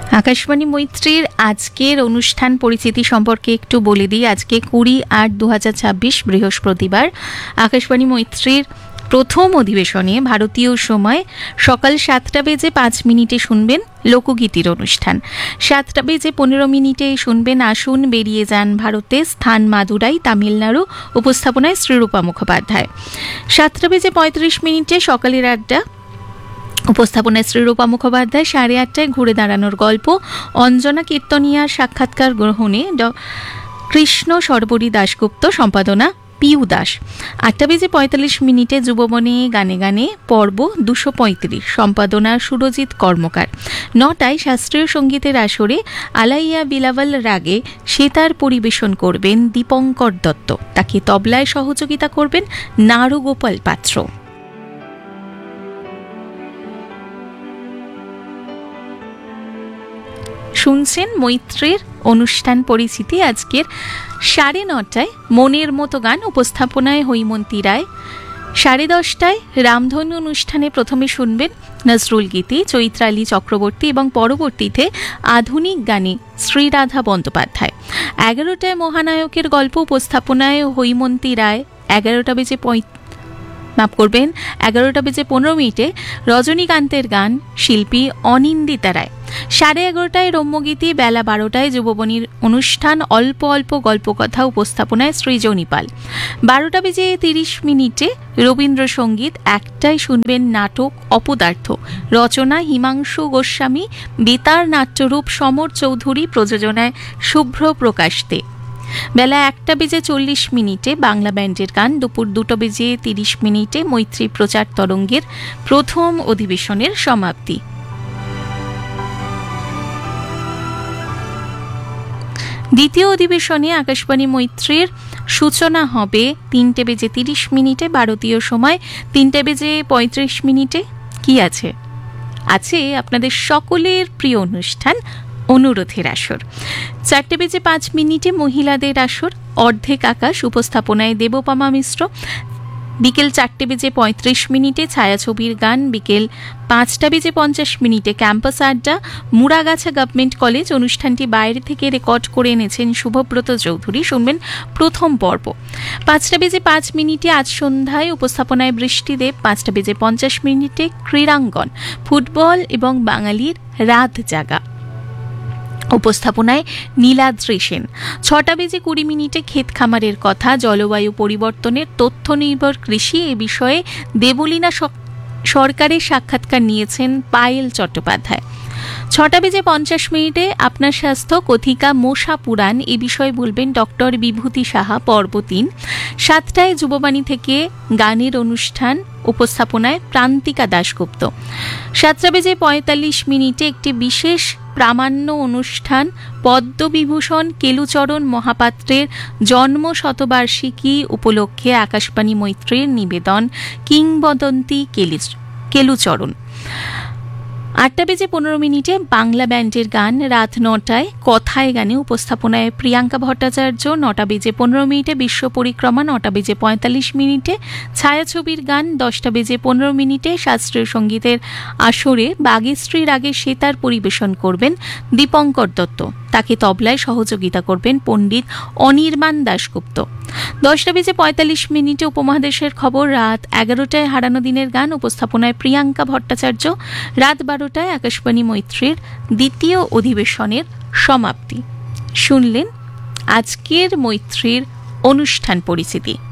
আকাশবাণী মৈত্রীর আজকের অনুষ্ঠান পরিচিতি সম্পর্কে একটু বলে দিই। আজকে 20/8/2026 বৃহস্পতিবার আকাশবাণী মৈত্রীর প্রথম অধিবেশনে ভারতীয় সময় সকাল 7:05 শুনবেন লোকগীতির অনুষ্ঠান। 7:15 শুনবেন আসুন বেরিয়ে যান ভারতে, স্থান মাদুরাই, তামিলনাড়ু। উপস্থাপনায় শ্রীরূপা মুখোপাধ্যায়। 7:35 সকালের আড্ডা, উপস্থাপনায় শ্রীরূপা মুখোপাধ্যায়। 8:30 ঘুরে দাঁড়ানোর গল্প, অঞ্জনা কীর্তনিয়ার সাক্ষাৎকার গ্রহণে কৃষ্ণ সর্বরী দাশগুপ্ত, সম্পাদনা পিউ দাস। 8:45 যুবমনে গানে গানে পর্ব 235, সম্পাদনা সুরজিৎ কর্মকার। 9টায় শাস্ত্রীয় সঙ্গীতের আসরে আলাইয়া বিলাওয়াল রাগে সেতার পরিবেশন করবেন দীপঙ্কর দত্ত, তাকে তবলায় সহযোগিতা করবেন নারুগোপাল পাত্র। শুনছেন মৈত্রীর অনুষ্ঠান পরিচিতি। আজকের 9:30 মনের মতো গান, উপস্থাপনায় হৈমন্তী রায়। 10:30 রামধনু অনুষ্ঠানে প্রথমে শুনবেন নজরুল গীতি, চৈত্রালী চক্রবর্তী এবং পরবর্তীতে আধুনিক গানে শ্রীরাধা বন্দ্যোপাধ্যায়। 11টায় মহানায়কের গল্প, উপস্থাপনায় হৈমন্তী রায়। 11:15 রজনীকান্তের গান, শিল্পী অনিন্দিতা রায়। 11:30 রম্যগীতি। বেলা 12টায় যুববনীর অনুষ্ঠান, অল্প অল্প গল্পকথা, উপস্থাপনায় সৃজনী পাল। 12:30 রবীন্দ্রসঙ্গীত। 1টায় শুনবেন নাটক অপদার্থ, রচনা হিমাংশু গোস্বামী, বেতার নাট্যরূপ সমর চৌধুরী, প্রযোজনায় শুভ্র প্রকাশ দে। বেলা 1:40 বাংলা ব্যান্ডের গান। দুপুর 2:30 মৈত্রী প্রচার তরঙ্গের প্রথম অধিবেশনের সমাপ্তি। দ্বিতীয় অধিবেশনে আকাশবাণী মৈত্রীর সূচনা হবে 3:30 ভারতীয় সময়। 3:35 কি আছে আপনাদের সকলের প্রিয় অনুষ্ঠান অনুরোধের আসর। 4:05 মহিলাদের আসর, অর্ধেক আকাশ, উপস্থাপনায় দেবপামা মিশ্র। বিকেল 4:35 ছায়াছবির গান। বিকেল 5:50 ক্যাম্পাস আড্ডা, মুড়াগাছা গভর্নমেন্ট কলেজ। অনুষ্ঠানটি বাইরে থেকে রেকর্ড করে এনেছেন শুভব্রত চৌধুরী। শুনবেন প্রথম পর্ব। 5:05 আজ সন্ধ্যায়, উপস্থাপনায় বৃষ্টিদেব। 5:50 ক্রীড়াঙ্গন, ফুটবল এবং বাঙালির রাত জাগা, উপস্থাপনায় নীলাদ্রি সেন। 6:20 ক্ষেত খামারের কথা, জলবায়ু পরিবর্তনের তথ্য নির্ভর কৃষি, এ বিষয়ে দেবলীনা সরকারের সাক্ষাৎকার নিয়েছেন পায়েল চট্টোপাধ্যায়। 6:50 আপনার স্বাস্থ্য কথিকা মশা পুরাণ, এ বিষয়ে বলবেন ডক্টর বিভূতি সাহা, পর্ব 3। 7টায় যুববাণী থেকে গানের অনুষ্ঠান, উপস্থাপনায় প্রান্তিকা দাশগুপ্ত। 7:45 একটি বিশেষ প্রামাণ্য অনুষ্ঠান, পদ্মবিভূষণ কেলুচরণ মহাপাত্রের জন্ম-শতবার্ষিকী উপলক্ষে আকাশবাণী মৈত্রীর নিবেদন কিংবদন্তি কেলুচরণ। 8:15 বাংলা ব্যান্ডের গান। রাত 9টায় কথায় গানে, উপস্থাপনায় প্রিয়াঙ্কা ভট্টাচার্য। 9:15 বিশ্ব পরিক্রমা। 9:45 ছায়াছবির গান। 10:15 শাস্ত্রীয় সঙ্গীতের আসরে বাগেশ্রী রাগে সেতার পরিবেশন করবেন দীপঙ্কর দত্ত, তাকে তবলায় সহযোগিতা করবেন পণ্ডিত অনির্বাণ দাশগুপ্ত। 10:45 উপমহাদেশের খবর। রাত 11টায় হারানো দিনের গান, উপস্থাপনায় প্রিয়াঙ্কা ভট্টাচার্য। রাত 12টায় আকাশবাণী মৈত্রীর দ্বিতীয় অধিবেশনের সমাপ্তি। শুনলেন আজকের মৈত্রীর অনুষ্ঠান পরিচিতি।